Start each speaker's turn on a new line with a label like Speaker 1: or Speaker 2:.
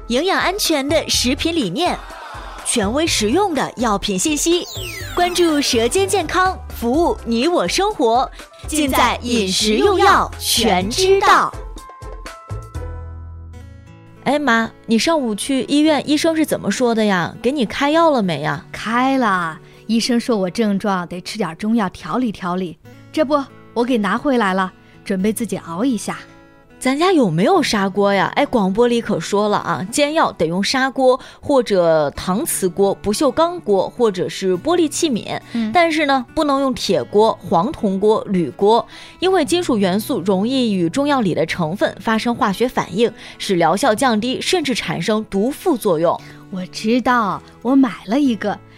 Speaker 1: 营养安全的食品理念，权威实用的药品信息，关注舌尖健康，服务你我生活，尽在饮食用药全知道。
Speaker 2: 哎妈，你上午去医院，医生是怎么说的呀？给你开药了没呀？
Speaker 3: 开了，医生说我症状得吃点中药调理调理，这不我给拿回来了，准备自己熬一下。
Speaker 2: 咱家有没有砂锅呀？哎，广播里可说了啊，煎药得用砂锅或者搪瓷锅、不锈钢锅或者是玻璃器皿，但是呢，不能用铁锅、黄铜锅、铝锅，因为金属元素容易与中药里的成分发生化学反应，使疗效降低，甚至产生毒副作用。
Speaker 3: 我知道，我买了一个，